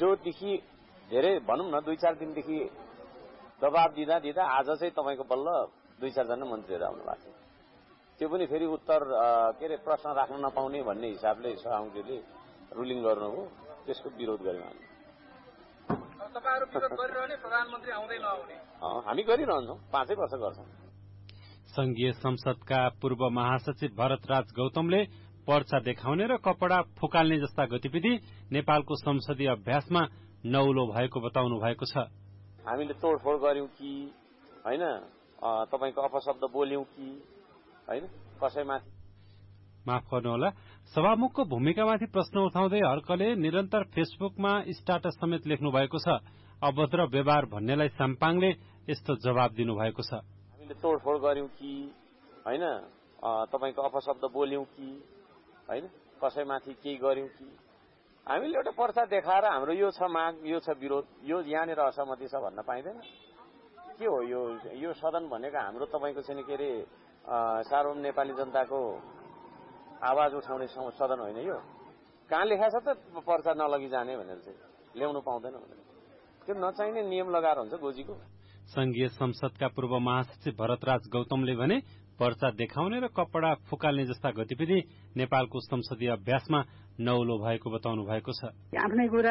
हिजोदेखि धेरै भनौँ न 2-4 दिनदेखि दबाब दिँदा आज चाहिँ तपाईँको बल्ल 2-4 जना मन्त्रीहरू आउनु भएको थियो। त्यो पनि फेरि उत्तर के अरे प्रश्न राख्न नपाउने भन्ने हिसाबले सभामुखले रुलिङ गर्नुभयो। त्यसको विरोध गर्यौँ हामी। तपाईहरु विरोध गरिरहने प्रधानमन्त्री आउँदै नआउने? हामी गरिरहन्छौँ, 5 वर्ष गर्छौँ। संघीय संसदका पूर्व महासचिव भरतराज गौतमले पर्चा देखाउने र कपडा फुकाल्ने जस्ता गतिविधि नेपालको संसदीय अभ्यासमा नौलो भएको बताउनु भएको छ। हामीले तोडफोड गर्यौं कि हैन, तपाईको अपशब्द बोल्यौं कि हैन, कसैमाथि माफ गर्नुहोला। सभामुखको भूमिकामाथि प्रश्न उठाउँदै हर्कले निरन्तर फेसबुकमा स्ट्याटस समेत लेख्नु भएको छ। अभद्र व्यवहार भन्नेलाई साम्पाङले यस्तो जवाब दिनु भएको छ। हामीले तोडफोड गर्यौं कि हैन, तपाईको अपशब्द बोल्यौं कि हैन, कसैमाथि केही गर्यौं कि हामीले एउटा पर्चा देखाएर हाम्रो यो छ माग, यो छ विरोध, यो यहाँनिर असहमति छ भन्न पाइदैन। के हो यो सदन भनेको हाम्रो तपाईको चाहिँ के अरे सार्वभौम नेपाली जनताको आवाज उठाउने सदन होइन यो। कहाँ लेखा छ त पर्चा नलगी जाने भनेर चाहिँ ल्याउनु पाउँदैन भनेर। त्यो नचाहिने नियम लगाएर हुन्छ गोजीको। संघीय संसदका पूर्व महासचिव भरतराज गौतमले भने पर्चा देखाउने र कपडा फुकाल्ने जस्ता गतिविधि नेपालको संसदीय अभ्यासमा नौलो भएको बताउनु भएको छ। आफ्नै कुरा